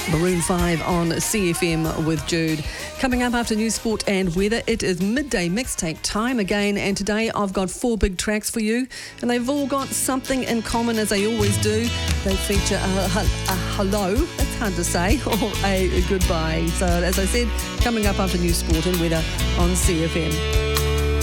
Maroon 5 on CFM with Jude. Coming up after news, sport and weather, it is midday mixtape time again, and today I've got 4 big tracks for you, and they've all got something in common, as they always do. They feature a hello, that's hard to say, or a goodbye. So as I said, coming up after news, sport and weather on CFM.